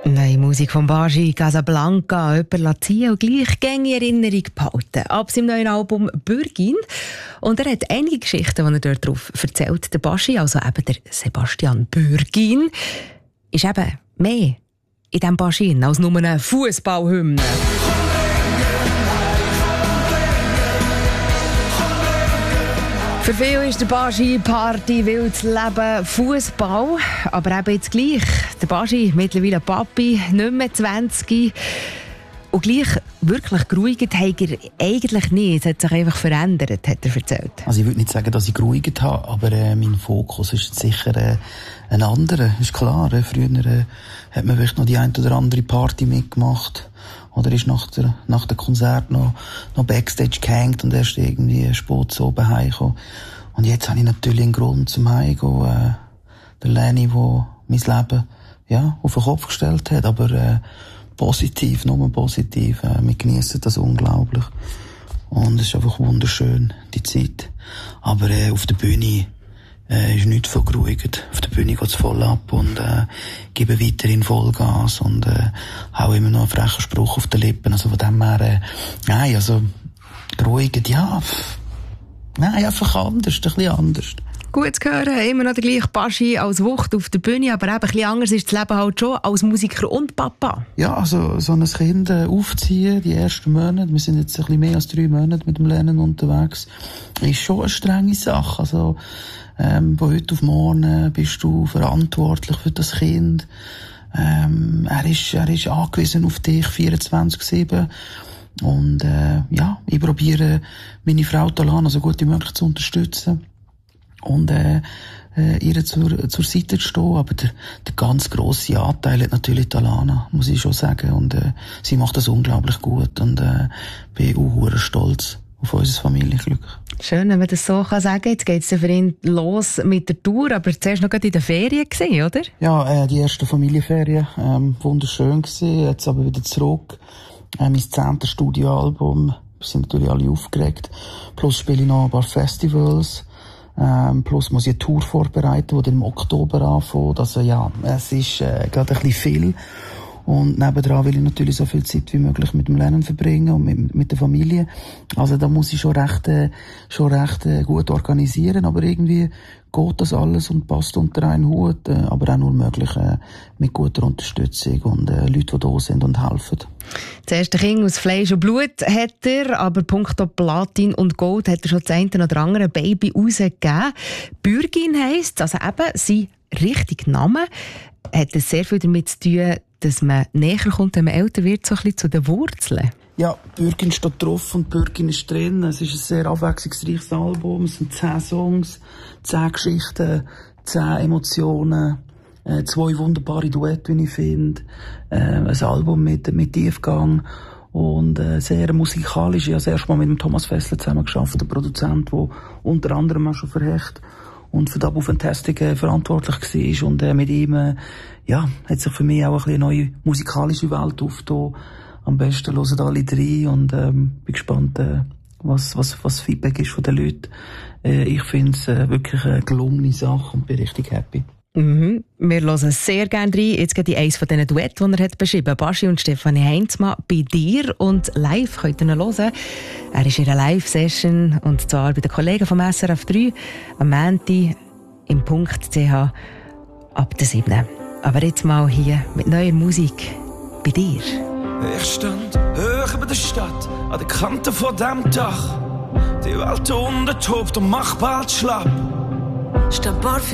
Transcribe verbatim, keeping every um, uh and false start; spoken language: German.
Neue Musik von Baji, Casablanca, jemand lassen und gleich gängige Erinnerung behalten. Ab seinem neuen Album «Bürgin». Und er hat einige Geschichten, die er dort drauf erzählt. Der Baji, also eben der Sebastian Bürgin, ist eben mehr in diesem Baji als nur eine Fußballhymne. Für viele ist der Baji Party, wildes Leben, Fußball. Aber eben jetzt gleich. Der Baji, mittlerweile Papi, nicht mehr zwanzig. Und gleich wirklich geruhigt hat er eigentlich nicht. Es hat sich einfach verändert, hat er erzählt. Also ich würde nicht sagen, dass ich geruhigt habe, aber äh, mein Fokus ist sicher äh, ein anderer. Ist klar, äh, früher äh, hat man vielleicht noch die ein oder andere Party mitgemacht. Oder ist nach der, nach dem Konzert noch, noch Backstage gehängt und erst irgendwie spät so oben heimgekommen. Und jetzt habe ich natürlich einen Grund zum Heimgehen. Äh, der Lenny, der mein Leben, ja, auf den Kopf gestellt hat. Aber, äh, positiv, nur positiv. Äh, wir geniessen das unglaublich. Und es ist einfach wunderschön, die Zeit. Aber, äh, auf der Bühne, Äh, ist nicht so geruhigt. Auf der Bühne geht's voll ab und äh, gebe weiterhin Vollgas und äh, hau immer noch einen frechen Spruch auf den Lippen. Also von dem her, äh, nein, also geruhigt, ja, pff, nein, einfach anders, ein bisschen anders. Gut zu hören, immer noch der gleiche Baji als Wucht auf der Bühne, aber eben ein bisschen anders ist das Leben halt schon als Musiker und Papa. Ja, also so ein Kind äh, aufziehen, die ersten Monate, wir sind jetzt ein bisschen mehr als drei Monate mit dem Lernen unterwegs, ist schon eine strenge Sache. Also ähm, von heute auf morgen bist du verantwortlich für das Kind. Ähm, er ist, er ist angewiesen auf dich vierundzwanzig sieben. Und äh, ja, ich probiere meine Frau Talana so gut wie möglich zu unterstützen. Und äh, äh, ihr zur, zur Seite zu stehen. Aber der, der ganz grosse Anteil hat natürlich Talana, muss ich schon sagen. Und äh, sie macht das unglaublich gut. Und äh, bin auch stolz auf unser Familienglück. Schön, wenn man das so kann sagen. Jetzt geht es für ihn los mit der Tour, aber zuerst noch gerade in den Ferien gewesen, oder? Ja, äh, die ersten Familienferien, ähm, wunderschön gewesen. Jetzt aber wieder zurück. Äh, mein zehntes Studioalbum. Wir sind natürlich alle aufgeregt. Plus spiele ich noch ein paar Festivals. Ähm, plus muss ich eine Tour vorbereiten, die dann im Oktober anfängt. Also ja, es ist äh, gerade ein bisschen viel. Und nebendran will ich natürlich so viel Zeit wie möglich mit dem Lernen verbringen und mit, mit der Familie. Also da muss ich schon recht, äh, schon recht äh, gut organisieren, aber irgendwie geht das alles und passt unter einen Hut, äh, aber auch nur möglich äh, mit guter Unterstützung und äh, Leute, die da sind und helfen. Das erste Kind aus Fleisch und Blut hat er, aber punkto Platin und Gold hat er schon das eine oder andere Baby rausgegeben. Bürgin heisst, also eben sein richtiger Name, hat es sehr viel damit zu tun, dass man näher kommt, wenn man älter wird, so ein bisschen zu den Wurzeln. Ja, Bürgin steht drauf und Bürgin ist drin. Es ist ein sehr abwechslungsreiches Album. Es sind zehn Songs, zehn Geschichten, zehn Emotionen, äh, zwei wunderbare Duette, wie ich finde. Äh, ein Album mit, mit Tiefgang und äh, sehr musikalisch. Ich habe das erste Mal mit dem Thomas Fessler zusammen geschafft, der Produzent, der unter anderem auch schon für Hecht und für Double Fantastic äh, verantwortlich war. Und äh, mit ihm äh, ja, hat sich für mich auch ein bisschen eine neue musikalische Welt aufgetan. Am besten hören alle drei und ähm, bin gespannt, äh, was, was, was Feedback ist von den Leuten. Äh, ich finde es äh, wirklich eine gelungene Sache und bin richtig happy. Mhm. Wir hören sehr gerne rein. Jetzt geht in eins von diesen Duetten, die er hat beschrieben hat. Baji und Stefanie Heinzmann bei dir. Und live könnt ihr ihn hören. Er ist in einer Live-Session und zwar bei den Kollegen vom S R F drei am Montag im Punkt C H ab der siebten Aber jetzt mal hier mit neuer Musik bei dir. Ich stand hoch über der Stadt, an der Kante von dem Dach. Die Welt unten tobt und macht bald schlapp. Statt Bar